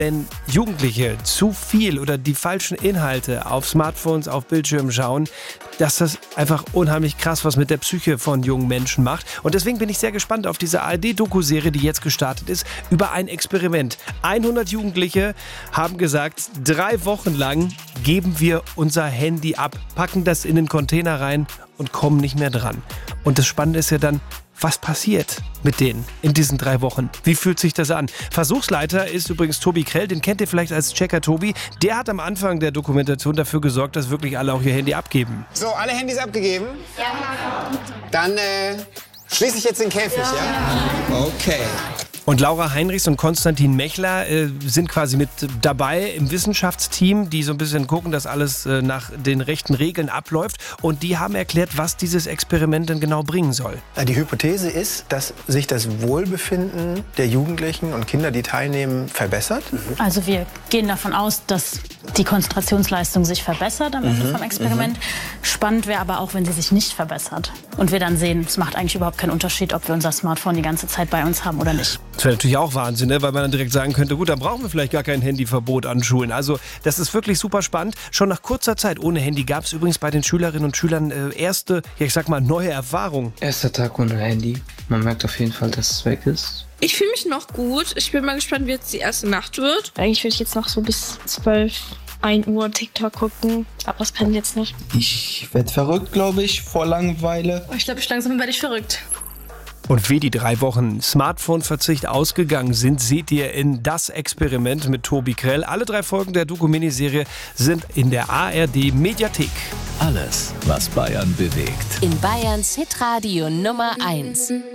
Wenn Jugendliche zu viel oder die falschen Inhalte auf Smartphones, auf Bildschirmen schauen, dass das einfach unheimlich krass was mit der Psyche von jungen Menschen macht. Und deswegen bin ich sehr gespannt auf diese ARD-Doku-Serie, die jetzt gestartet ist, über ein Experiment. 100 Jugendliche haben gesagt, 3 Wochen lang geben wir unser Handy ab, packen das in den Container rein und kommen nicht mehr dran. Und das Spannende ist ja dann, was passiert mit denen in diesen 3 Wochen? Wie fühlt sich das an? Versuchsleiter ist übrigens Tobi Krell, den kennt ihr vielleicht als Checker Tobi. Der hat am Anfang der Dokumentation dafür gesorgt, dass wirklich alle auch ihr Handy abgeben. So, alle Handys abgegeben? Ja. Dann schließe ich jetzt den Käfig, ja? Okay. Und Laura Heinrichs und Konstantin Mechler sind quasi mit dabei im Wissenschaftsteam, die so ein bisschen gucken, dass alles nach den rechten Regeln abläuft. Und die haben erklärt, was dieses Experiment denn genau bringen soll. Die Hypothese ist, dass sich das Wohlbefinden der Jugendlichen und Kinder, die teilnehmen, verbessert. Also wir gehen davon aus, dass die Konzentrationsleistung sich verbessert am Ende vom Experiment. Spannend wäre aber auch, wenn sie sich nicht verbessert. Und wir dann sehen, es macht eigentlich überhaupt keinen Unterschied, ob wir unser Smartphone die ganze Zeit bei uns haben oder nicht. Das wäre natürlich auch Wahnsinn, ne? Weil man dann direkt sagen könnte, gut, dann brauchen wir vielleicht gar kein Handyverbot an Schulen. Also das ist wirklich super spannend. Schon nach kurzer Zeit ohne Handy gab es übrigens bei den Schülerinnen und Schülern erste, ja ich sag mal, neue Erfahrungen. Erster Tag ohne Handy. Man merkt auf jeden Fall, dass es weg ist. Ich fühle mich noch gut. Ich bin mal gespannt, wie jetzt die erste Nacht wird. Eigentlich würde ich jetzt noch so bis 12, 1 Uhr TikTok gucken, aber das kann ich jetzt nicht. Ich werde verrückt, glaube ich, vor Langeweile. Ich glaube, langsam werde ich verrückt. Und wie die 3 Wochen Smartphone-Verzicht ausgegangen sind, seht ihr in Das Experiment mit Tobi Krell. Alle 3 Folgen der Doku-Miniserie sind in der ARD-Mediathek. Alles, was Bayern bewegt. In Bayerns Hitradio Nummer 1.